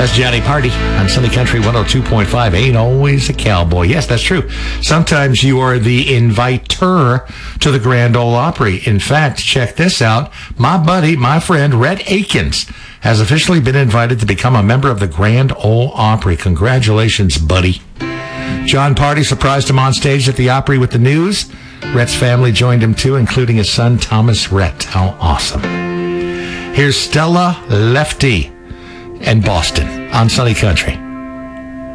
That's Johnny Party on Sunny Country 102.5. Ain't always a cowboy. Yes, that's true. Sometimes you are the inviter to the Grand Ole Opry. In fact, check this out. My buddy, my friend, Rhett Akins, has officially been invited to become a member of the Grand Ole Opry. Congratulations, buddy. John Party surprised him on stage at the Opry with the news. Rhett's family joined him too, including his son, Thomas Rhett. How awesome. Here's Stella Lefty and Boston on Sunny Country.